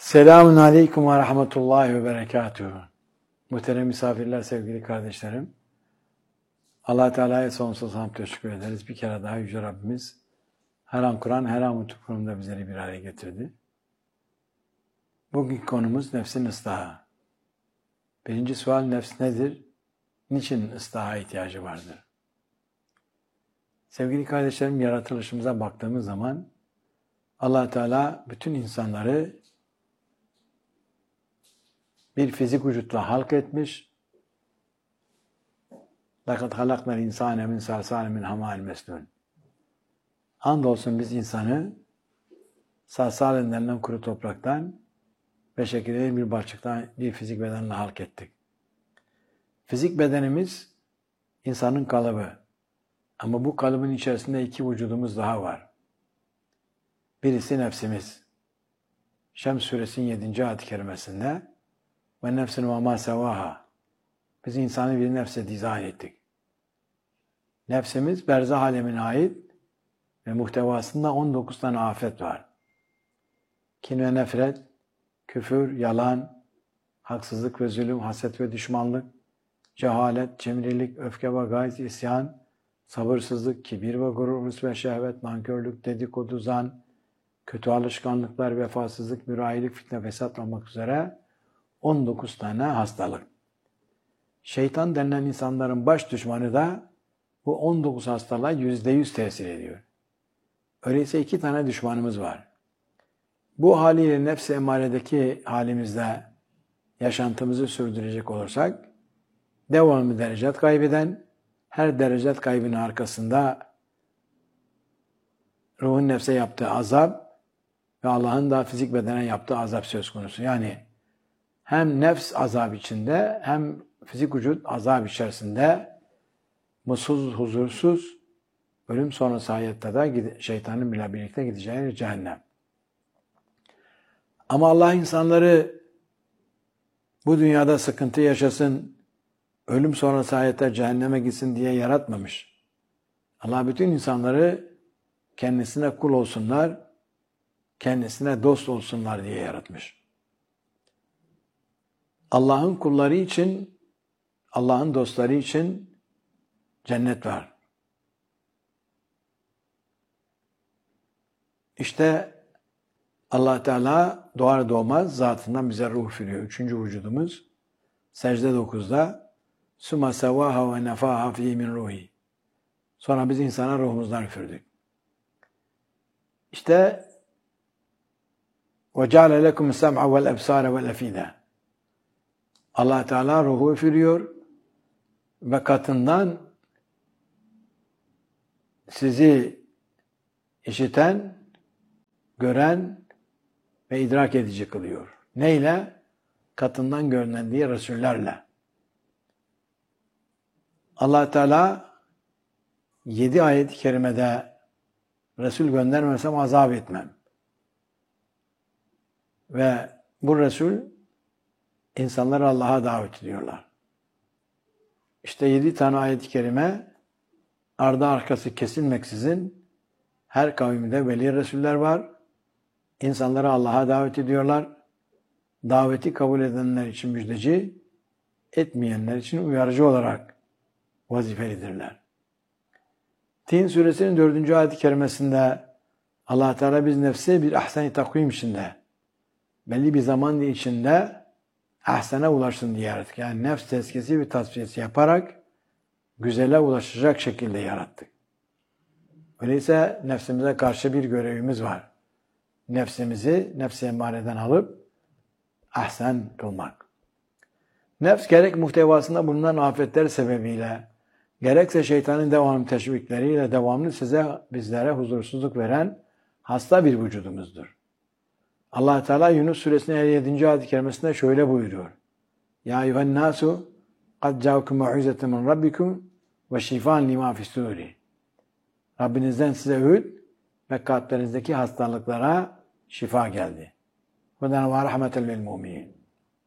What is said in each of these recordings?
Selamun Aleyküm ve Rahmetullahi ve Berekatuhu. Muhterem misafirler, sevgili kardeşlerim. Allah Teala'ya sonsuz hamd teşekkür ederiz. Bir kere daha Yüce Rabbimiz her an Kur'an, her an konumda bizleri bir araya getirdi. Bugünkü konumuz nefsin ıslahı. Birinci sual, nefs nedir? Niçin ıslaha ihtiyacı vardır? Sevgili kardeşlerim, yaratılışımıza baktığımız zaman Allah Teala bütün insanları bir fizik vücutla halk etmiş. لَقَدْ خَلَقْنَا الْاِنْسَانَ مِنْ سَلْسَالٍ مِنْ حَمَائٍ مَسْنُونَ. Andolsun biz insanı salsal denilen kuru topraktan ve şekilli bir balçıktan bir fizik bedenle halk ettik. Fizik bedenimiz insanın kalıbı. Ama bu kalıbın içerisinde iki vücudumuz daha var. Birisi nefsimiz. Şems suresinin 7. ayet-i kerimesinde ve nefsin ve ma sevaha. Biz insanı bir nefse dizayn ettik. Nefsimiz berzah alemine ait ve muhtevasında 19 tane afet var. Kin ve nefret, küfür, yalan, haksızlık ve zulüm, haset ve düşmanlık, cehalet, cimrilik, öfke ve gayz, isyan, sabırsızlık, kibir ve gurur, hırs ve şehvet, nankörlük, dedikodu, zan, kötü alışkanlıklar, vefasızlık, mürahilik, fitne, fesat olmak üzere 19 tane hastalık. Şeytan denilen insanların baş düşmanı da bu 19 hastalığa %100 tesir ediyor. Öyleyse 2 tane düşmanımız var. Bu haliyle nefs-i emmaredeki halimizde yaşantımızı sürdürecek olursak, devamlı derecat kaybeden, her derecat kaybının arkasında ruhun nefse yaptığı azap ve Allah'ın da fizik bedene yaptığı azap söz konusu. Yani hem nefs azap içinde hem fizik vücut azap içerisinde mutsuz, huzursuz, ölüm sonrası hayatta da şeytanın bile birlikte gideceği cehennem. Ama Allah insanları bu dünyada sıkıntı yaşasın, ölüm sonrası hayatta cehenneme gitsin diye yaratmamış. Allah bütün insanları kendisine kul olsunlar, kendisine dost olsunlar diye yaratmış. Allah'ın kulları için, Allah'ın dostları için cennet var. İşte Allah Teala doğar doğmaz zatından bize ruh üfürüyor. 3. vücudumuz secde 9'da Suma sevaha ve nefaha fi min ruhi. Sonra biz insana ruhumuzdan üfürdük. İşte ve ceale lekum sem'a vel ebsara vel efide. Allah Teala ruhu üfürüyor ve katından sizi işiten, gören ve idrak edici kılıyor. Neyle? Katından görünen diye Resullerle. Allah Teala 7 ayet-i kerimede Resul göndermesem azap etmem. Ve bu Resul insanları Allah'a davet ediyorlar. İşte 7 tane ayet-i kerime ardı arkası kesilmeksizin her kavimde veli Resuller var. İnsanları Allah'a davet ediyorlar. Daveti kabul edenler için müjdeci, etmeyenler için uyarıcı olarak vazifelidirler. Tin suresinin 4. ayet-i kerimesinde Allah Teala biz nefsi bir ahsen-i takvim içinde, belli bir zaman içinde ahsene ulaşsın diye yarattık. Yani nefs tezkiyesi ve tasfiyesi yaparak güzele ulaşacak şekilde yarattık. Öyleyse nefsimize karşı bir görevimiz var. Nefsimizi nefs-i emmareden alıp ahsen kılmak. Nefs gerek muhtevasında bulunan afetler sebebiyle, gerekse şeytanın devamlı teşvikleriyle devamlı bizlere huzursuzluk veren hasta bir vücudumuzdur. Allah Teala Yunus suresinin 57. ayet-i kerimesinde şöyle buyuruyor. Ya eyyühen nasu kad ca'akum mau'izetun min rabbikum ve şifan lima fis-suduri. Rabbinizden size öğüt ve kalplerinizdeki hastalıklara şifa geldi. Hudan ve rahmeten lil mu'minin.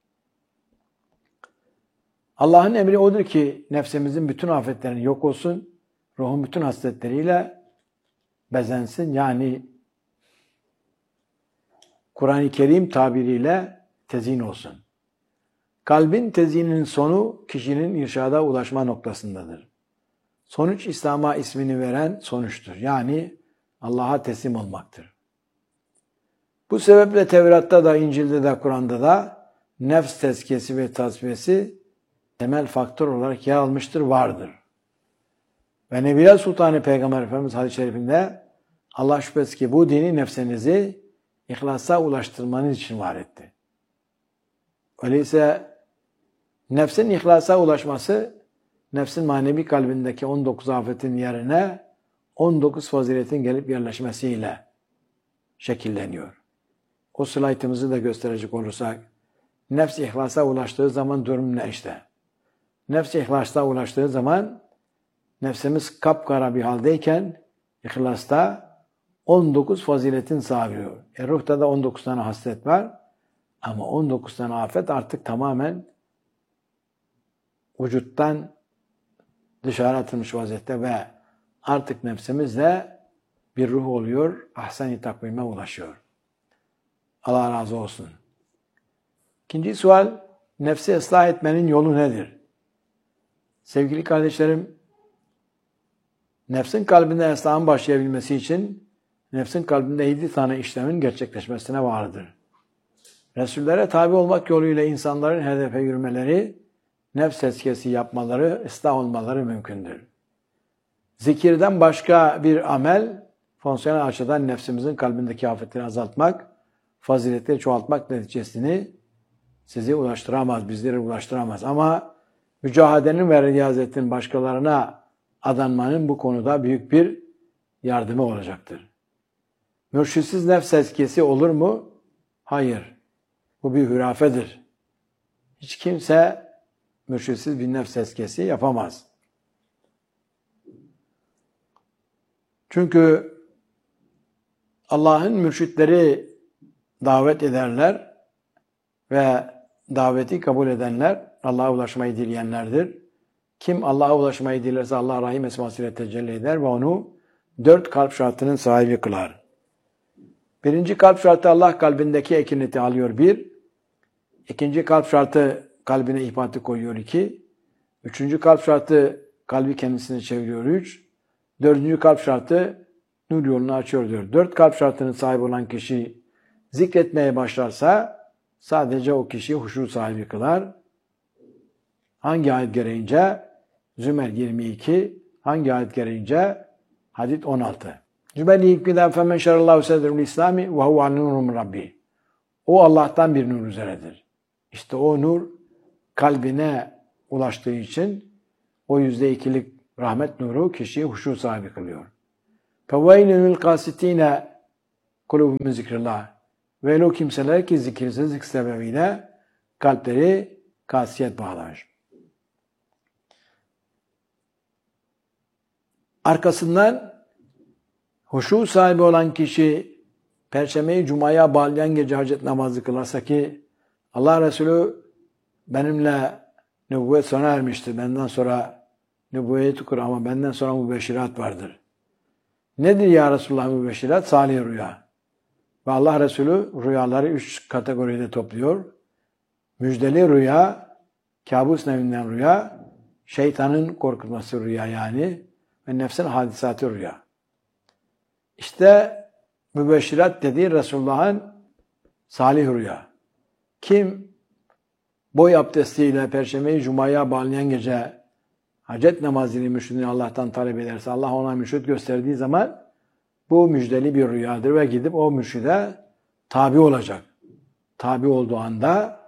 Allah'ın emri odur ki nefsimizin bütün afetlerini yok olsun, ruhun bütün hasletleriyle bezensin. Yani Kur'an-ı Kerim tabiriyle tezyin olsun. Kalbin tezyininin sonu kişinin irşada ulaşma noktasındadır. Sonuç İslam'a ismini veren sonuçtur. Yani Allah'a teslim olmaktır. Bu sebeple Tevrat'ta da, İncil'de de, Kur'an'da da nefs tezkiyesi ve tasfiyesi temel faktör olarak yer almıştır, vardır. Ve Nebiler Sultanı Peygamber Efendimiz hadis-i şerifinde Allah şüphesiz ki bu dini nefsinizi ihlasa ulaştırmanız için var etti. Öyleyse nefsin ihlasa ulaşması, nefsin manevi kalbindeki 19 afetin yerine 19 faziletin gelip yerleşmesiyle şekilleniyor. O slaytımızı da gösterecek olursak, nefs ihlasa ulaştığı zaman durum ne işte? Nefs ihlasa ulaştığı zaman nefsimiz kapkara bir haldeyken ihlasta 19 faziletin sahibi oluyor. Ruhta da 19 tane haslet var ama 19 tane afet artık tamamen vücuttan dışarı atılmış vaziyette ve artık nefsimiz de bir ruh oluyor, ahsen-i takvime ulaşıyor. Allah razı olsun. İkinci sual, nefsi ıslah etmenin yolu nedir? Sevgili kardeşlerim, nefsin kalbinde ıslahın başlayabilmesi için nefsin kalbinde 7 tane işlemin gerçekleşmesine vardır. Resullere tabi olmak yoluyla insanların hedefe yürümeleri, nefs tezkiyesi yapmaları, ıslah olmaları mümkündür. Zikirden başka bir amel, fonksiyonel açıdan nefsimizin kalbindeki afetleri azaltmak, faziletleri çoğaltmak neticesini sizi ulaştıramaz, bizleri ulaştıramaz. Ama mücadedenin ve riyazetin başkalarına adanmanın bu konuda büyük bir yardımı olacaktır. Mürşitsiz nefs tezkiyesi olur mu? Hayır. Bu bir hürafedir. Hiç kimse mürşitsiz bir nefs tezkiyesi yapamaz. Çünkü Allah'ın mürşitleri davet ederler ve daveti kabul edenler Allah'a ulaşmayı dileyenlerdir. Kim Allah'a ulaşmayı dilerse Allah Rahim esmasıyla tecelli eder ve onu 4 kalp şartının sahibi kılar. Birinci kalp şartı Allah kalbindeki ekineti alıyor 1. İkinci kalp şartı kalbine ihbatı koyuyor 2. Üçüncü kalp şartı kalbi kendisine çeviriyor 3. Dördüncü kalp şartı nur yolunu açıyor diyor. 4 kalp şartının sahibi olan kişi zikretmeye başlarsa sadece o kişiyi huşu sahibi kılar. Hangi ayet gereğince? Zümer 22. Hangi ayet gereğince? Hadid 16. Zümer 22'den femen şerallahu sedrul İslami ve huve an-nurun rabbi. O Allah'tan bir nur üzeredir. İşte o nur kalbine ulaştığı için o %2'lik rahmet nuru kişiyi huşu sahibi kılıyor. فَوَيْلُ الْقَاسِتِينَ قُلُوبُهُمْ مِنْ ذِكْرِ اللّٰهِ Ve o kimseler ki zikirsizlik sebebiyle kalpleri kasiyet bağlar. Arkasından huşu sahibi olan kişi Perşembeyi Cuma'ya bağlayan gece hacet namazı kılarsa ki Allah Resulü benimle nübüvvet sona ermiştir. Benden sonra nübüvveti kur ama benden sonra mübeşşirat vardır. Nedir ya Resulullah mübeşşirat? Salih rüya. Ve Allah Resulü rüyaları 3 kategoride topluyor. Müjdeli rüya, kabus nevinden rüya, şeytanın korkutması rüya yani ve nefsin hadisatı rüya. İşte mübeşşirat dediği Resulullah'ın salih rüya. Kim boy abdestiyle Perşembeyi Cuma'ya bağlayan gece hacet namazını mürşidini Allah'tan talep ederse, Allah ona mürşid gösterdiği zaman bu müjdeli bir rüyadır ve gidip o mürşide tabi olacak. Tabi olduğu anda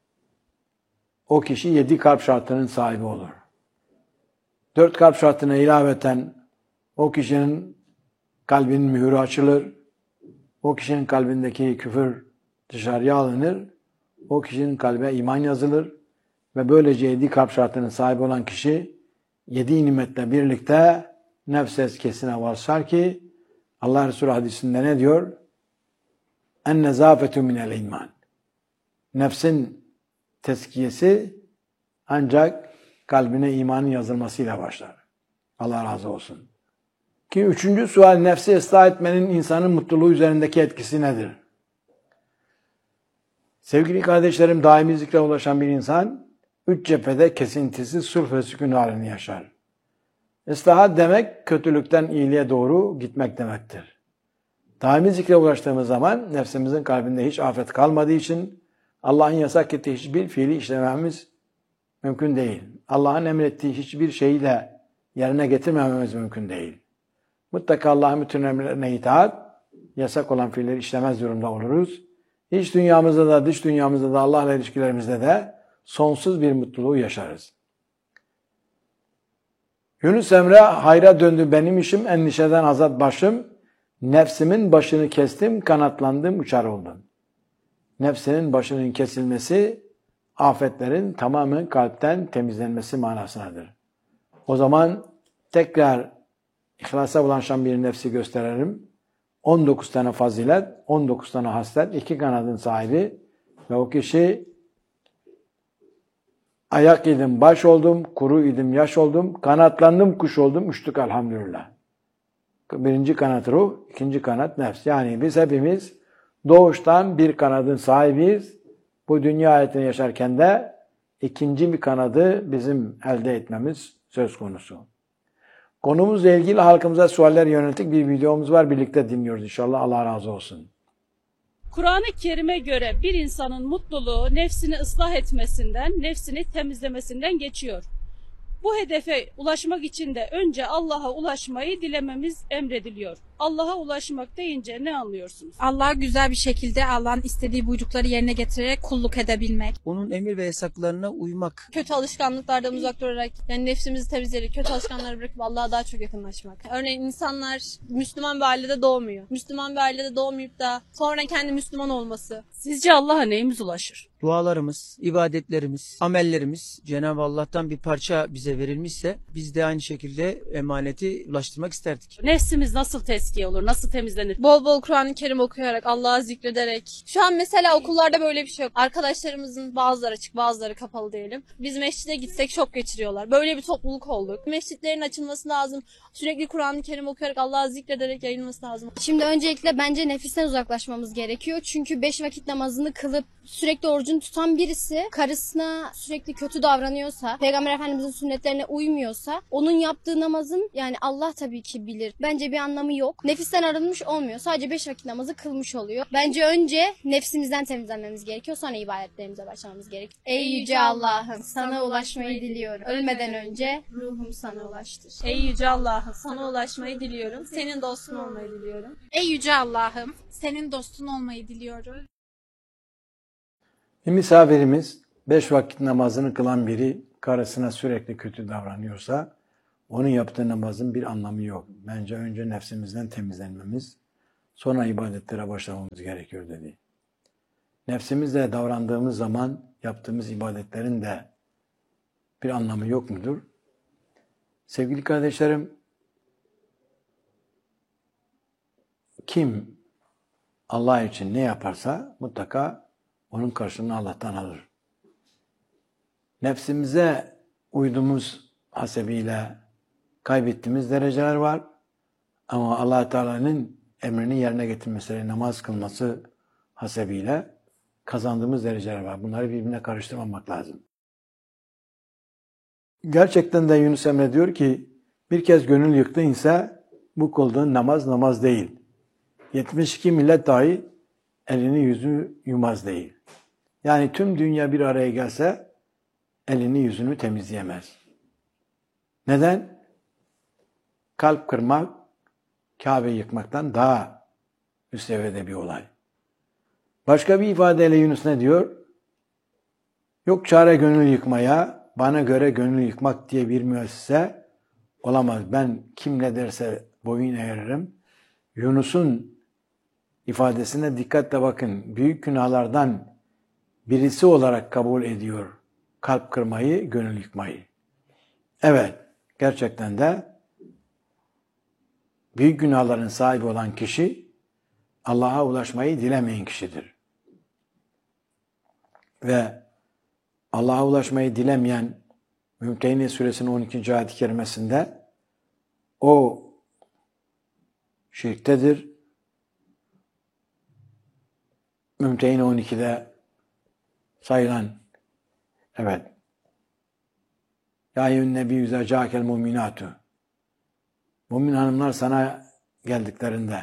o kişi 7 kalp şartının sahibi olur. 4 kalp şartına ilaveten o kişinin kalbinin mühürü açılır. O kişinin kalbindeki küfür dışarıya alınır. O kişinin kalbe iman yazılır. Ve böylece 7 kalp şartının sahibi olan kişi 7 nimetle birlikte nefs tezkiyesine başlar ki Allah Resulü hadisinde ne diyor? En-nezafetu minel iman. Nefsin tezkiyesi ancak kalbine imanın yazılmasıyla başlar. Allah razı olsun. Ki 3. sual, nefsi ıslah etmenin insanın mutluluğu üzerindeki etkisi nedir? Sevgili kardeşlerim, daimi zikre ulaşan bir insan 3 cephede kesintisiz sulh ve sükun halini yaşar. İslahat demek kötülükten iyiliğe doğru gitmek demektir. Daimi zikre ulaştığımız zaman nefsimizin kalbinde hiç afet kalmadığı için Allah'ın yasak ettiği hiçbir fiili işlememiz mümkün değil. Allah'ın emrettiği hiçbir şeyi de yerine getirmememiz mümkün değil. Mutlaka Allah'ın bütün emirlerine itaat, yasak olan fiilleri işlemez durumda oluruz. İç dünyamızda da dış dünyamızda da Allah'la ilişkilerimizde de sonsuz bir mutluluğu yaşarız. Yunus Emre, hayra döndü benim işim, endişeden azat başım, nefsimin başını kestim, kanatlandım, uçar oldum. Nefsinin başının kesilmesi, afetlerin tamamen kalpten temizlenmesi manasındadır. O zaman tekrar İhlasa bulaşan bir nefsi gösterelim. 19 tane fazilet, 19 tane haslet, 2 kanadın sahibi ve o kişi ayak idim, baş oldum, kuru idim, yaş oldum, kanatlandım, kuş oldum, uçtuk elhamdülillah. Birinci kanat ruh, ikinci kanat nefs. Yani biz hepimiz doğuştan bir kanadın sahibiyiz. Bu dünya hayatını yaşarken de ikinci bir kanadı bizim elde etmemiz söz konusu. Konumuzla ilgili halkımıza sualler yönelik bir videomuz var. Birlikte dinliyoruz inşallah. Allah razı olsun. Kur'an-ı Kerim'e göre bir insanın mutluluğu nefsini ıslah etmesinden, nefsini temizlemesinden geçiyor. Bu hedefe ulaşmak için de önce Allah'a ulaşmayı dilememiz emrediliyor. Allah'a ulaşmak deyince ne anlıyorsunuz? Allah'a güzel bir şekilde Allah'ın istediği buyrukları yerine getirerek kulluk edebilmek. Onun emir ve yasaklarına uymak. Kötü alışkanlıklardan uzak durarak, yani nefsimizi temizleyerek kötü alışkanlıkları bırakıp Allah'a daha çok yakınlaşmak. Örneğin insanlar Müslüman bir ailede doğmuyor. Müslüman bir ailede doğmayıp da sonra kendi Müslüman olması. Sizce Allah'a neyimiz ulaşır? Dualarımız, ibadetlerimiz, amellerimiz Cenab-ı Allah'tan bir parça bize verilmişse biz de aynı şekilde emaneti ulaştırmak isterdik. Nefsimiz nasıl tezkiye olur, nasıl temizlenir? Bol bol Kur'an-ı Kerim okuyarak, Allah'ı zikrederek. Şu an mesela okullarda böyle bir şey yok. Arkadaşlarımızın bazıları açık, bazıları kapalı diyelim. Biz mescide gitsek şok geçiriyorlar. Böyle bir topluluk olduk. Mescitlerin açılması lazım. Sürekli Kur'an-ı Kerim okuyarak, Allah'ı zikrederek yayılması lazım. Şimdi öncelikle bence nefisten uzaklaşmamız gerekiyor. Çünkü 5 vakit namazını kılıp sürekli orucunu tutan birisi karısına sürekli kötü davranıyorsa, Peygamber Efendimizin sünnetlerine uymuyorsa onun yaptığı namazın, yani Allah tabii ki bilir, bence bir anlamı yok. Nefisten arınmış olmuyor. Sadece 5 vakit namazı kılmış oluyor. Bence önce nefsimizden temizlenmemiz gerekiyor. Sonra ibadetlerimize başlamamız gerekiyor. Ey Yüce Allah'ım, sana ulaşmayı diliyorum. Ölmeden önce ruhum sana ulaştır. Ey Yüce Allah'ım, sana ulaşmayı diliyorum. Senin dostun olmayı diliyorum. Ey Yüce Allah'ım, senin dostun olmayı diliyorum. Bir misafirimiz 5 vakit namazını kılan biri karısına sürekli kötü davranıyorsa onun yaptığı namazın bir anlamı yok. Bence önce nefsimizden temizlenmemiz, sonra ibadetlere başlamamız gerekiyor dedi. Nefsimizle davrandığımız zaman yaptığımız ibadetlerin de bir anlamı yok mudur? Sevgili kardeşlerim, kim Allah için ne yaparsa mutlaka onun karşılığını Allah'tan alır. Nefsimize uyduğumuz hasebiyle kaybettiğimiz dereceler var. Ama Allah Teala'nın emrini yerine getirmesi, namaz kılması hasebiyle kazandığımız dereceler var. Bunları birbirine karıştırmamak lazım. Gerçekten de Yunus Emre diyor ki, bir kez gönül yıktın ise bu kıldığın namaz değil. 72 millet dahi elini yüzünü yumaz değil. Yani tüm dünya bir araya gelse elini yüzünü temizleyemez. Neden? Kalp kırmak, Kabe yıkmaktan daha üst seviyede bir olay. Başka bir ifadeyle Yunus ne diyor? Yok çare gönül yıkmaya, bana göre gönül yıkmak diye bir müessese olamaz. Ben kim ne derse boyun eğerim. Yunus'un ifadesine dikkatle bakın. Büyük günahlardan birisi olarak kabul ediyor kalp kırmayı, gönül yıkmayı. Evet, gerçekten de büyük günahların sahibi olan kişi Allah'a ulaşmayı dilemeyen kişidir. Ve Allah'a ulaşmayı dilemeyen Mümtehine Suresinin 12. ayet-i kerimesinde o şirktedir. Mümtehine 12'de sayılan, evet. Ya eyyühen nebiyyü izâ câkel mu'minâtu. Mümin hanımlar sana geldiklerinde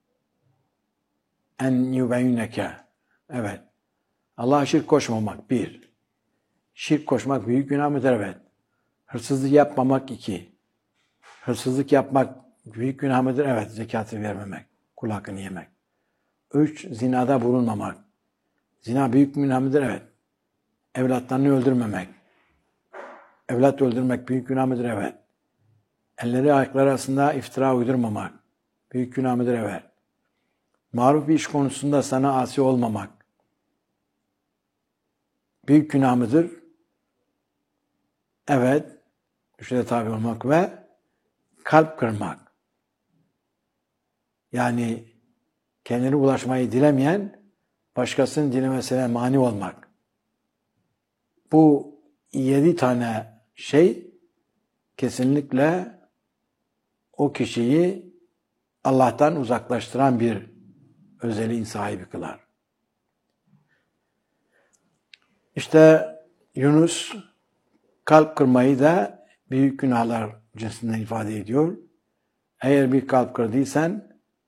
en yubeyyüneke. Evet. Allah'a şirk koşmamak. 1. Şirk koşmak büyük günah mıdır? Evet. Hırsızlık yapmamak. 2. Hırsızlık yapmak büyük günah mıdır? Evet. Zekatı vermemek. Kul hakkını yemek. 3. Zinada bulunmamak. Zina büyük günah mıdır? Evet. Evlatlarını öldürmemek. Evlat öldürmek büyük günah mıdır? Evet. Elleri ayakları arasında iftira uydurmamak. Büyük günah mıdır? Evet. Maruf bir iş konusunda sana asi olmamak. Büyük günah mıdır? Evet. Üçe tabi olmak ve kalp kırmak. Yani kendine ulaşmayı dilemeyen başkasının dilemesine mani olmak. Bu 7 tane şey kesinlikle o kişiyi Allah'tan uzaklaştıran bir özelliğin sahibi kılar. İşte Yunus kalp kırmayı da büyük günahlar cinsinden ifade ediyor. Eğer bir kalp kırdıysan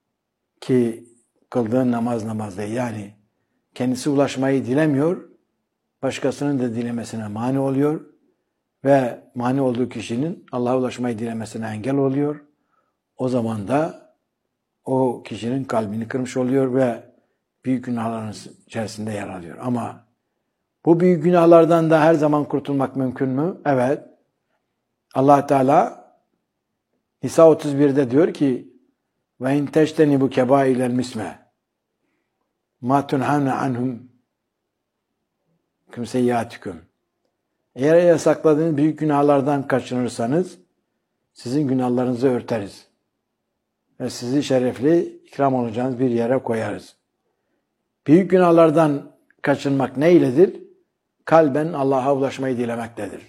ki kıldığın namaz değil, yani kendisi ulaşmayı dilemiyor, başkasının da dilemesine mani oluyor ve mani olduğu kişinin Allah'a ulaşmayı dilemesine engel oluyor. O zaman da o kişinin kalbini kırmış oluyor ve büyük günahların içerisinde yer alıyor. Ama bu büyük günahlardan da her zaman kurtulmak mümkün mü? Evet. Allah Teala Nisa 31'de diyor ki ve in teştenibu kebailel misme ma tunhavne anhum kümseyyâtiküm. Eğer yasakladığınız büyük günahlardan kaçınırsanız sizin günahlarınızı örteriz. Ve sizi şerefli, ikram olacağınız bir yere koyarız. Büyük günahlardan kaçınmak neyledir? Kalben Allah'a ulaşmayı dilemektedir.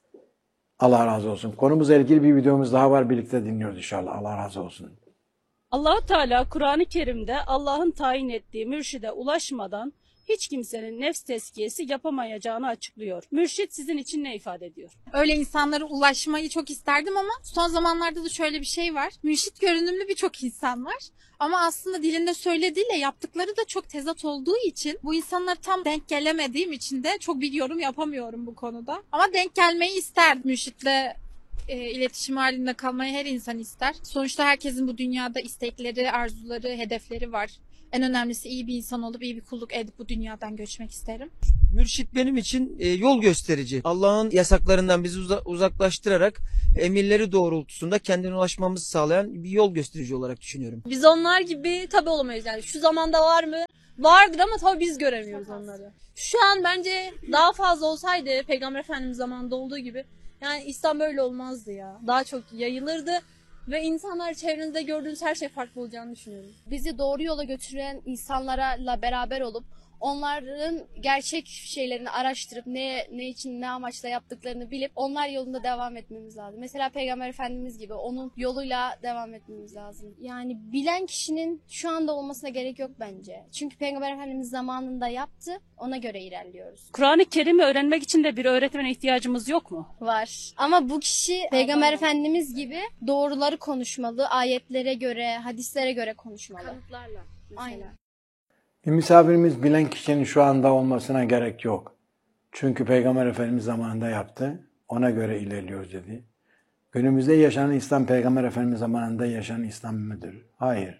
Allah razı olsun. Konumuzla ilgili bir videomuz daha var. Birlikte dinliyoruz inşallah. Allah razı olsun. Allah Teala Kur'an-ı Kerim'de Allah'ın tayin ettiği mürşide ulaşmadan hiç kimsenin nefs tezkiyesi yapamayacağını açıklıyor. Mürşit sizin için ne ifade ediyor? Öyle insanlara ulaşmayı çok isterdim ama son zamanlarda da şöyle bir şey var. Mürşit görünümlü birçok insan var. Ama aslında dilinde söylediğiyle yaptıkları da çok tezat olduğu için bu insanlara tam denk gelemediğim için de çok bir yorum yapamıyorum bu konuda. Ama denk gelmeyi isterdim. Mürşitle iletişim halinde kalmayı her insan ister. Sonuçta herkesin bu dünyada istekleri, arzuları, hedefleri var. En önemlisi iyi bir insan olup iyi bir kulluk edip bu dünyadan göçmek isterim. Mürşit benim için yol gösterici. Allah'ın yasaklarından bizi uzaklaştırarak emirleri doğrultusunda kendine ulaşmamızı sağlayan bir yol gösterici olarak düşünüyorum. Biz onlar gibi tabii olamayız yani. Şu zamanda var mı? Vardır ama tabii biz göremiyoruz onları. Şu an bence daha fazla olsaydı Peygamber Efendimiz zamanında olduğu gibi yani İslam böyle olmazdı ya. Daha çok yayılırdı ve insanlar çevrenizde gördüğünüz her şey farklı olacağını düşünüyorum. Bizi doğru yola götüren insanlarla beraber olup onların gerçek şeylerini araştırıp ne için ne amaçla yaptıklarını bilip onlar yolunda devam etmemiz lazım. Mesela Peygamber Efendimiz gibi onun yoluyla devam etmemiz lazım. Yani bilen kişinin şu anda olmasına gerek yok bence. Çünkü Peygamber Efendimiz zamanında yaptı, ona göre ilerliyoruz. Kur'an-ı Kerim'i öğrenmek için de bir öğretmene ihtiyacımız yok mu? Var. Ama bu kişi Peygamber Efendimiz gibi doğruları konuşmalı, ayetlere göre, hadislere göre konuşmalı. Kanıtlarla mesela. Aynen. Bir misafirimiz bilen kişinin şu anda olmasına gerek yok. Çünkü Peygamber Efendimiz zamanında yaptı. Ona göre ilerliyoruz dedi. Günümüzde yaşanan İslam Peygamber Efendimiz zamanında yaşanan İslam mıdır? Hayır.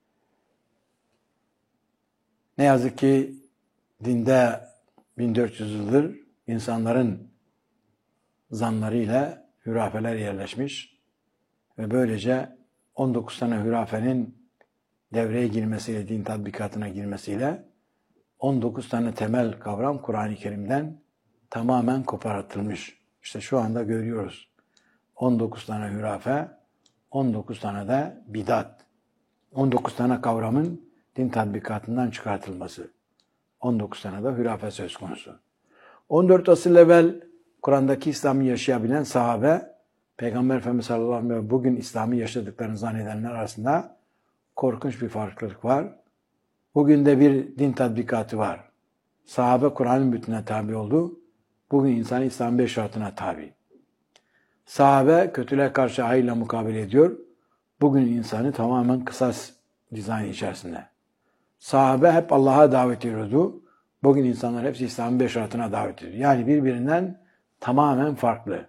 Ne yazık ki dinde 1400 yıldır insanların zanlarıyla hürafeler yerleşmiş ve böylece 19 tane hürafenin devreye girmesiyle, din tatbikatına girmesiyle 19 tane temel kavram Kur'an-ı Kerim'den tamamen kopartılmış. İşte şu anda görüyoruz. 19 tane hürafe, 19 tane de bidat. 19 tane kavramın din tatbikatından çıkartılması. 19 tane de hürafe söz konusu. 14 asır evvel Kur'an'daki İslam'ı yaşayabilen sahabe, Peygamber Efendimiz sallallahu aleyhi ve sellem bugün İslam'ı yaşadıklarını zannedenler arasında korkunç bir farklılık var. Bugün de bir din tatbikatı var. Sahabe Kur'an'ın bütününe tabi oldu. Bugün insan İslam'ın 5 şartına tabi. Sahabe kötülüğe karşı hayırla mukabele ediyor. Bugün insanı tamamen kısas dizayn içerisinde. Sahabe hep Allah'a davet ediyordu. Bugün insanlar hepsi İslam'ın 5 şartına davet ediyor. Yani birbirinden tamamen farklı.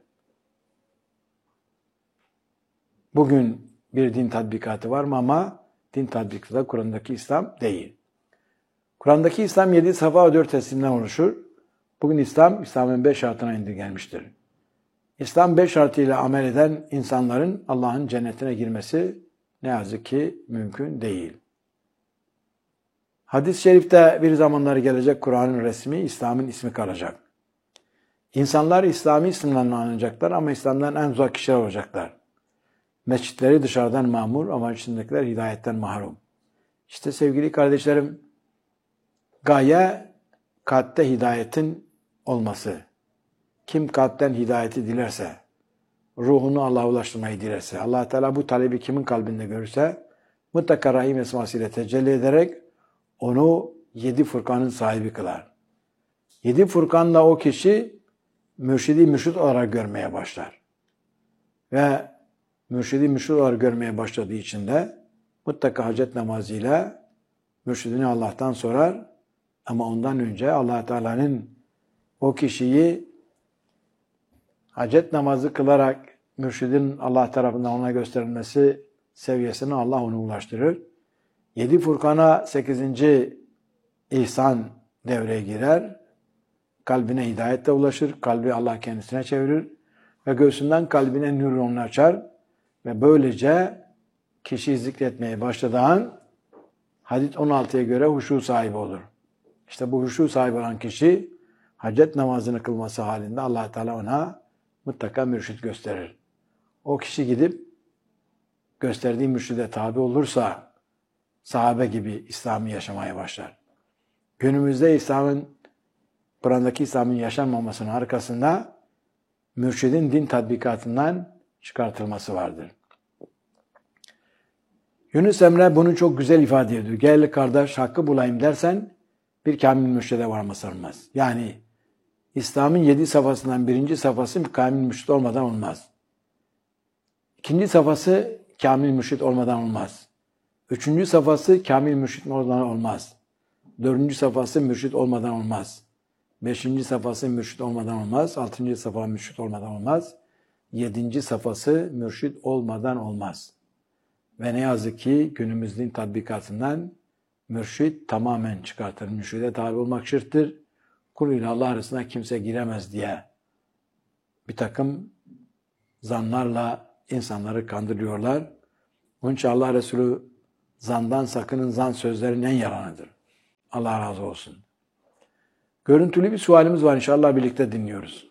Bugün bir din tatbikatı var mı ama din tatbikatı da Kur'an'daki İslam değil. Kur'an'daki İslam 7 safa ve 4 teslimden oluşur. Bugün İslam'ın 5 şartına indirgenmiştir. İslam 5 şartıyla amel eden insanların Allah'ın cennetine girmesi ne yazık ki mümkün değil. Hadis-i şerifte bir zamanlar gelecek Kur'an'ın resmi, İslam'ın ismi kalacak. İnsanlar İslami isimlerle anılacaklar ama İslam'dan en uzak kişiler olacaklar. Mescitleri dışarıdan mamur ama içindekiler hidayetten mahrum. İşte sevgili kardeşlerim, gaye kalpte hidayetin olması. Kim kalpten hidayeti dilerse, ruhunu Allah'a ulaştırmayı dilerse, Allah Teala bu talebi kimin kalbinde görürse, mutlaka Rahim esmasıyla tecelli ederek onu 7 Furkan'ın sahibi kılar. 7 Furkan'la o kişi mürşidi mürşid olarak görmeye başlar. Ve mürşidi mürşid olarak görmeye başladığı için de mutlaka hacet namazıyla mürşidini Allah'tan sorar. Ama ondan önce Allah Teala'nın o kişiyi hacet namazı kılarak mürşidin Allah tarafından ona gösterilmesi seviyesine Allah onu ulaştırır. 7 Furkan'a 8. ihsan devreye girer. Kalbine hidayetle ulaşır. Kalbi Allah kendisine çevirir. Ve göğsünden kalbine nürünü açar. Ve böylece kişi zikretmeye başladığı an hadis 16'ya göre huşu sahibi olur. İşte bu huşu sahibi olan kişi hacet namazını kılması halinde Allah Teala ona mutlaka mürşid gösterir. O kişi gidip gösterdiği mürşide tabi olursa sahabe gibi İslam'ı yaşamaya başlar. Günümüzde Kur'an'daki İslam'ın yaşanmamasının arkasında mürşidin din tatbikatından çıkartılması vardır. Yunus Emre bunu çok güzel ifade ediyor. Gel kardeş hakkı bulayım dersen bir kamil mürşide varması olmaz. Yani İslam'ın 7 safhasından 1. safhası kamil mürşid olmadan olmaz. 2. safhası kamil mürşid olmadan olmaz. 3. safhası kamil mürşid olmadan olmaz. 4. safhası mürşid olmadan olmaz. 5. safhası mürşid olmadan olmaz. 6. safha mürşid olmadan olmaz. 7. safhası mürşid olmadan olmaz. Ve ne yazık ki günümüzün tatbikatından mürşid tamamen çıkartır. Mürşide tabi olmak şirktir. Kul ile Allah arasına kimse giremez diye bir takım zanlarla insanları kandırıyorlar. Onun için Allah Resulü zandan sakının, zan sözlerin en yalanıdır. Allah razı olsun. Görüntülü bir sualimiz var, inşallah birlikte dinliyoruz.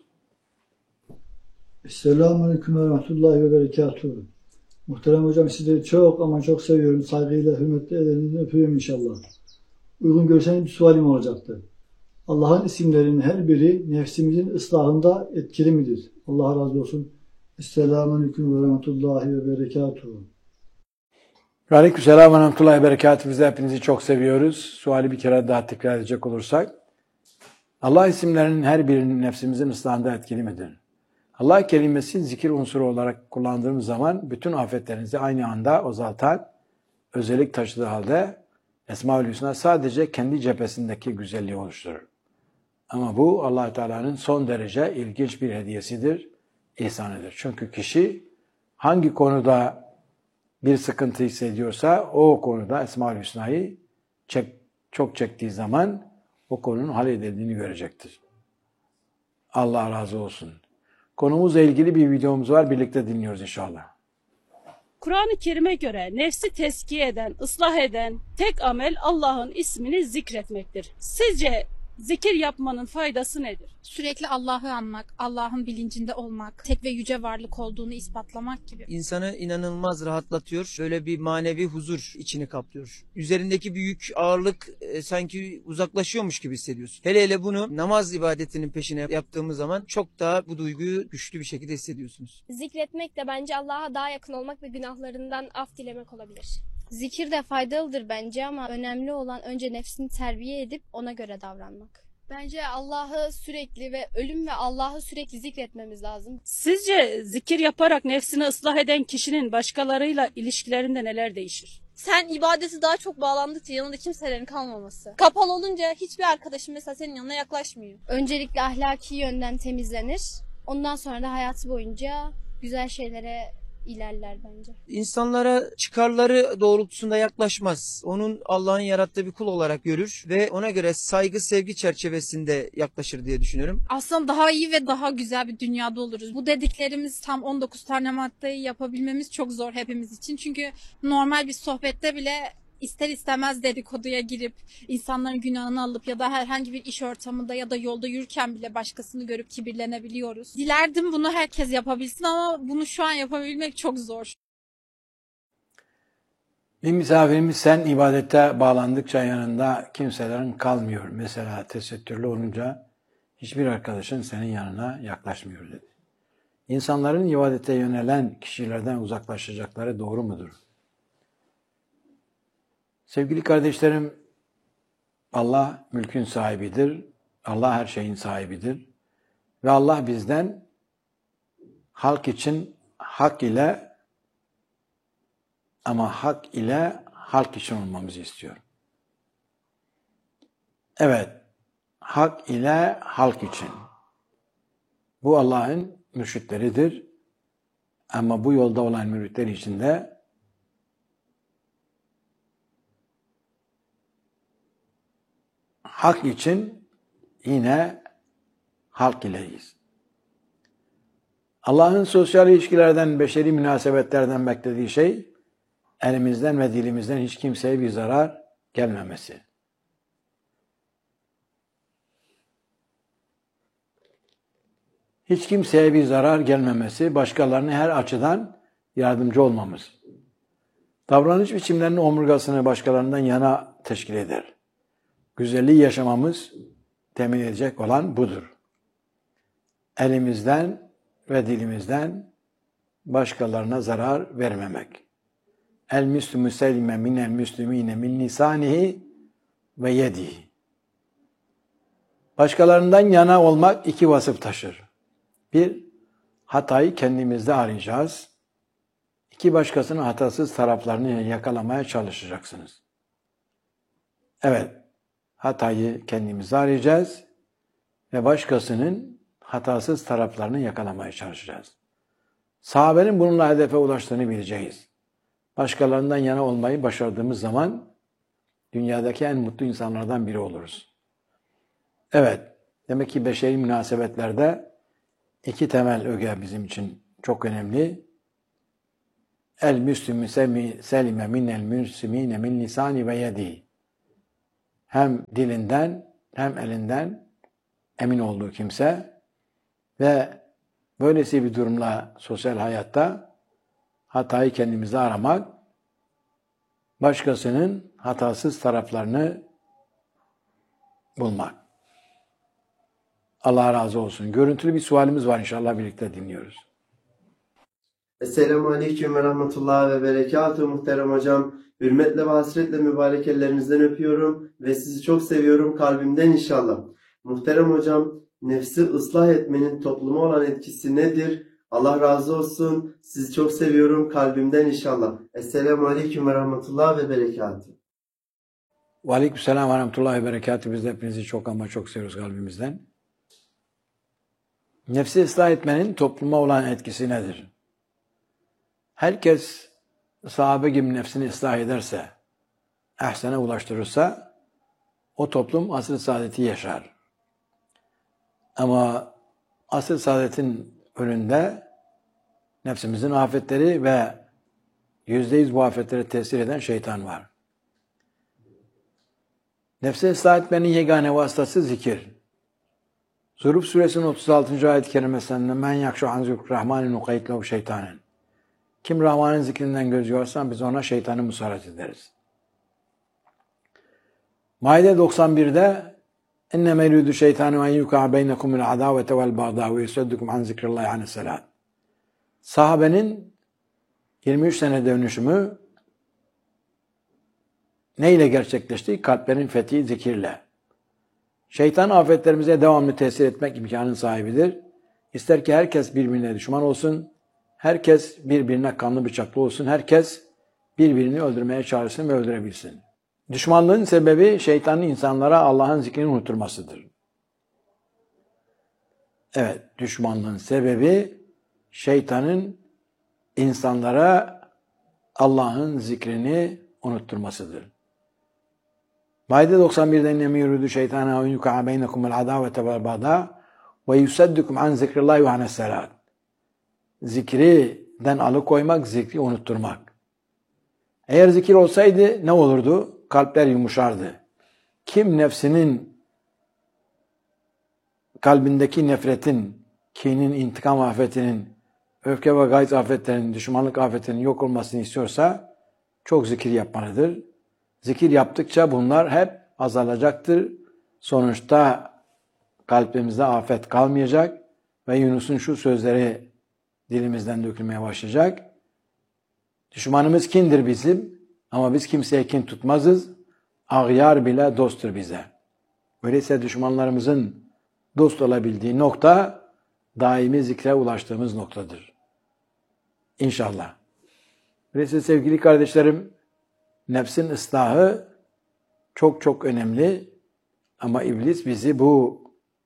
Selamünaleyküm ve rahmetullahi ve berekatuhu. Muhterem hocam, sizleri çok ama çok seviyorum. Saygıyla, hürmetle ellerinizden öpüyorum inşallah. Uygun görseniz bir sualim olacaktı. Allah'ın isimlerinin her biri nefsimizin ıslahında etkili midir? Allah razı olsun. Selamünaleyküm ve rahmetullahi ve berekatuhu. Aleykümselam ve rahmetullahi ve berekatuhu. Biz de hepinizi çok seviyoruz. Suali bir kere daha tekrar edecek olursak. Allah isimlerinin her birinin nefsimizin ıslahında etkili midir? Allah kelimesi zikir unsuru olarak kullandığımız zaman bütün afetlerinizi aynı anda azaltan özellik taşıdığı halde Esma-ül Hüsna sadece kendi cephesindeki güzelliği oluşturur. Ama bu Allah Teala'nın son derece ilginç bir hediyesidir, ihsanıdır. Çünkü kişi hangi konuda bir sıkıntı hissediyorsa o konuda Esma-ül Hüsna'yı çok çektiği zaman o konunun halledildiğini görecektir. Allah razı olsun. Konumuzla ilgili bir videomuz var. Birlikte dinliyoruz inşallah. Kur'an-ı Kerim'e göre nefsi teskiye eden, ıslah eden tek amel Allah'ın ismini zikretmektir. Sizce zikir yapmanın faydası nedir? Sürekli Allah'ı anmak, Allah'ın bilincinde olmak, tek ve yüce varlık olduğunu ispatlamak gibi. İnsanı inanılmaz rahatlatıyor. Böyle bir manevi huzur içini kaplıyor. Üzerindeki büyük ağırlık sanki uzaklaşıyormuş gibi hissediyorsun. Hele hele bunu namaz ibadetinin peşine yaptığımız zaman çok daha bu duyguyu güçlü bir şekilde hissediyorsunuz. Zikretmek de bence Allah'a daha yakın olmak ve günahlarından af dilemek olabilir. Zikir de faydalıdır bence ama önemli olan önce nefsini terbiye edip ona göre davranmak. Bence Allah'ı sürekli ve ölüm ve Allah'ı sürekli zikretmemiz lazım. Sizce zikir yaparak nefsini ıslah eden kişinin başkalarıyla ilişkilerinde neler değişir? Sen ibadeti daha çok bağlandıkça yanında kimselerin kalmaması. Kapalı olunca hiçbir arkadaşın mesela senin yanına yaklaşmıyor. Öncelikle ahlaki yönden temizlenir. Ondan sonra da hayatı boyunca güzel şeylere ilerler bence. İnsanlara çıkarları doğrultusunda yaklaşmaz. Onun Allah'ın yarattığı bir kul olarak görür ve ona göre saygı, sevgi çerçevesinde yaklaşır diye düşünüyorum. Aslında daha iyi ve daha güzel bir dünyada oluruz. Bu dediklerimiz tam 19 tane maddeyi yapabilmemiz çok zor hepimiz için. Çünkü normal bir sohbette bile ister istemez dedikoduya girip insanların günahını alıp ya da herhangi bir iş ortamında ya da yolda yürürken bile başkasını görüp kibirlenebiliyoruz. Dilerdim bunu herkes yapabilsin ama bunu şu an yapabilmek çok zor. Bir misafirimiz sen ibadete bağlandıkça yanında kimselerin kalmıyor. Mesela tesettürlü olunca hiçbir arkadaşın senin yanına yaklaşmıyor dedi. İnsanların ibadete yönelen kişilerden uzaklaşacakları doğru mudur? Sevgili kardeşlerim, Allah mülkün sahibidir. Allah her şeyin sahibidir. Ve Allah bizden halk için hak ile ama hak ile halk için olmamızı istiyor. Evet, hak ile halk için. Bu Allah'ın mürşitleridir. Ama bu yolda olan müritler için de hak için yine halk ileyiz. Allah'ın sosyal ilişkilerden, beşeri münasebetlerden beklediği şey, elimizden ve dilimizden hiç kimseye bir zarar gelmemesi. Hiç kimseye bir zarar gelmemesi, başkalarına her açıdan yardımcı olmamız. Davranış biçimlerinin omurgasını başkalarından yana teşkil eder. Güzelliği yaşamamız temin edecek olan budur. Elimizden ve dilimizden başkalarına zarar vermemek. El müslümü selime minel müslümine min lisanihi ve yedihi. Başkalarından yana olmak iki vasıf taşır. Bir, hatayı kendimizde arayacağız. İki, başkasının hatasız taraflarını yakalamaya çalışacaksınız. Evet, hatayı kendimizde arayacağız ve başkasının hatasız taraflarını yakalamaya çalışacağız. Sahabenin bununla hedefe ulaştığını bileceğiz. Başkalarından yana olmayı başardığımız zaman dünyadaki en mutlu insanlardan biri oluruz. Evet, demek ki beşeri münasebetlerde iki temel öge bizim için çok önemli. El müslümü selime minel müslimine min lisani ve yedi. Hem dilinden hem elinden emin olduğu kimse ve böylesi bir durumla sosyal hayatta hatayı kendimizde aramak, başkasının hatasız taraflarını bulmak. Allah razı olsun. Görüntülü bir sualimiz var, inşallah birlikte dinliyoruz. Esselamu Aleyküm ve Rahmetullah ve Berekatuhu muhterem hocam. Hürmetle ve hasretle mübarek ellerinizden öpüyorum ve sizi çok seviyorum kalbimden inşallah. Muhterem hocam, nefsi ıslah etmenin topluma olan etkisi nedir? Allah razı olsun. Sizi çok seviyorum kalbimden inşallah. Esselamu Aleyküm ve Rahmetullah ve Berekatuhu. Ve aleykümselam ve rahmetullahi ve berekatuhu. Biz de hepinizi çok ama çok seviyoruz kalbimizden. Nefsi ıslah etmenin topluma olan etkisi nedir? Herkes sahabe gibi nefsini ıslah ederse, ehsene ulaştırırsa, o toplum asr-ı saadeti yaşar. Ama asr-ı saadetin önünde nefsimizin afetleri ve %100 bu afetlere tesir eden şeytan var. Nefsi ıslah etmenin yegane vasıtası zikir. Zuhruf suresinin 36. ayet-i kerimesinde men yakşu an zikrurrahmanin nukayyid şeytanen. Kim Rahman'ın zikrinden göz yuvarsa biz ona şeytanı musallat ederiz. Maide 91'de اِنَّمَا يُرِيدُ الشَّيْطَانُ اَنْ يُوقِعَ بَيْنَكُمُ الْعَدَاوَةَ وَالْبَغْضَاءَ وَيَصُدَّكُمْ عَنْ ذِكْرِ اللّٰهِ عَنِ الصَّلَاةِ. Sahabenin 23 sene dönüşümü neyle gerçekleşti? Kalplerin fethi zikirle. Şeytan afetlerimize devamlı tesir etmek imkanının sahibidir. İster ki herkes birbirine düşman olsun, herkes birbirine kanlı bıçaklı olsun, herkes birbirini öldürmeye çağırsın ve öldürebilsin. Düşmanlığın sebebi şeytanın insanlara Allah'ın zikrini unutturmasıdır. Evet, düşmanlığın sebebi şeytanın insanlara Allah'ın zikrini unutturmasıdır. Maide 91'de inneme yuridu şeytana en yuqa beynekumul adavete vel bagda ve yusaddukum an zikrillahi ve anes salat. Zikriden alıkoymak, zikri unutturmak. Eğer zikir olsaydı ne olurdu? Kalpler yumuşardı. Kim nefsinin kalbindeki nefretin, kinin, intikam afetinin, öfke ve gayz afetlerinin, düşmanlık afetinin yok olmasını istiyorsa çok zikir yapmalıdır. Zikir yaptıkça bunlar hep azalacaktır. Sonuçta kalbimizde afet kalmayacak ve Yunus'un şu sözleri dilimizden dökülmeye başlayacak. Düşmanımız kindir bizim ama biz kimseye kin tutmazız. Ağyar bile dosttur bize. Öyleyse düşmanlarımızın dost olabildiği nokta daimi zikre ulaştığımız noktadır. İnşallah. Öyleyse sevgili kardeşlerim, nefsin ıslahı çok çok önemli ama iblis bizi bu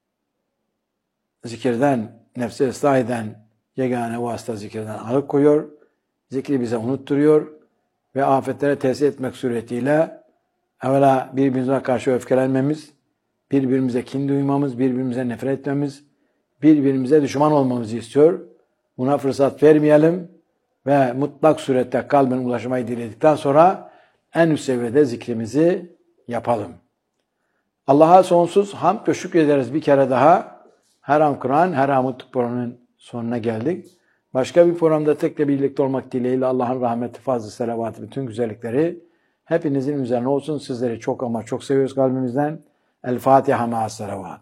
zikirden, nefsi ıslah eden yegane vasıta zikirden alıkoyuyor, zikri bize unutturuyor ve afetlere tesir etmek suretiyle evvela birbirimize karşı öfkelenmemiz, birbirimize kin duymamız, birbirimize nefret etmemiz, birbirimize düşman olmamızı istiyor. Buna fırsat vermeyelim ve mutlak surette kalben ulaşmayı diledikten sonra en üst seviyede zikrimizi yapalım. Allah'a sonsuz hamd ve şükrederiz bir kere daha. Her an Kur'an, her an Mutlu programının sonuna geldik. Başka bir programda tekrar birlikte olmak dileğiyle Allah'ın rahmeti, fazla selavatı, bütün güzellikleri hepinizin üzerine olsun. Sizleri çok ama çok seviyoruz kalbimizden. El Fatiha ma'as selavat.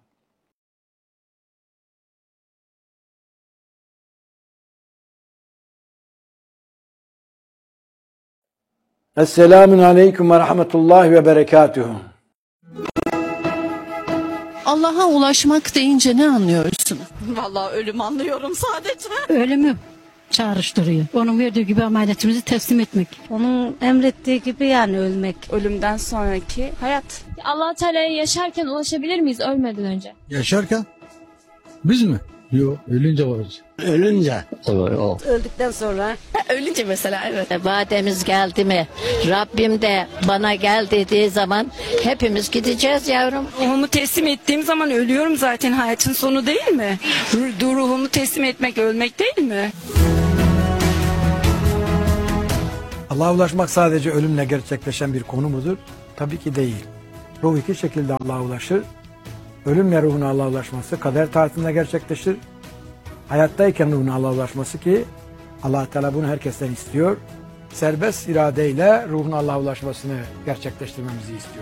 Esselamun aleyküm ve rahmetullahi ve berekatuhu. Allah'a ulaşmak deyince ne anlıyorsun? Vallahi ölüm anlıyorum sadece. Ölümü çağrıştırıyor. Onun verdiği gibi amanetimizi teslim etmek. Onun emrettiği gibi yani ölmek. Ölümden sonraki hayat. Allah Teala'ya yaşarken ulaşabilir miyiz ölmeden önce? Yaşarken? Biz mi? Yok, ölünce varız. Ölünce. O. Öldükten sonra. Ölünce mesela evet. Vademiz geldi mi? Rabbim de bana gel dediği zaman hepimiz gideceğiz yavrum. Ruhumu teslim ettiğim zaman ölüyorum zaten, hayatın sonu değil mi? Ruhumu teslim etmek ölmek değil mi? Allah'a ulaşmak sadece ölümle gerçekleşen bir konu mudur? Tabii ki değil. Ruh iki şekilde Allah'a ulaşır. Ölümle ruhun Allah'a ulaşması kader taatinde gerçekleşir. Hayattayken ruhun Allah'a ulaşması ki Allah Teala bunu herkesten istiyor. Serbest iradeyle ruhun Allah'a ulaşmasını gerçekleştirmemizi istiyor.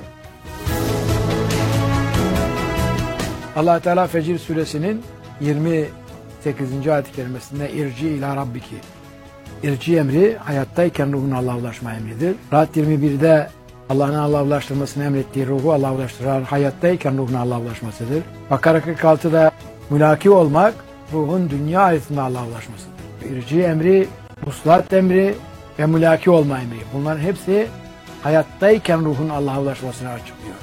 Allah Teala Fecir suresinin 28. ayet-i kerimesinde irci ila rabbiki. İrci emri hayattayken ruhun Allah'a ulaşma emridir. Rahat 21'de Allah'ın Allah'a ulaştırmasını emrettiği ruhu Allah'a ulaştıran hayattayken ruhun Allah'a ulaşmasıdır. Bakara 46'da mülaki olmak ruhun dünya hayatında Allah'a ulaşmasıdır. İrci emri, muslat emri ve mülaki olma emri. Bunların hepsi hayattayken ruhun Allah'a ulaşmasını açıklıyor.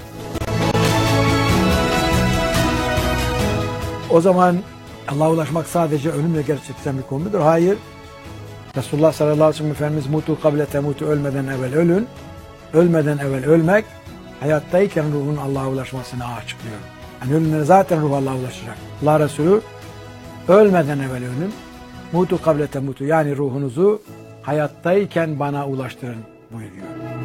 O zaman Allah'a ulaşmak sadece ölümle gerçekleşen bir konudur. Hayır. Resulullah sallallahu aleyhi ve sellem Efendimiz mutu kable temutu, ölmeden evvel ölün. Ölmeden evvel ölmek, hayattayken ruhun Allah'a ulaşmasını açıklıyor. Yani ölümden zaten ruh Allah'a ulaşacak. Allah Resulü ölmeden evvel ölün. Mutu kable temutu, yani ruhunuzu hayattayken bana ulaştırın buyuruyor.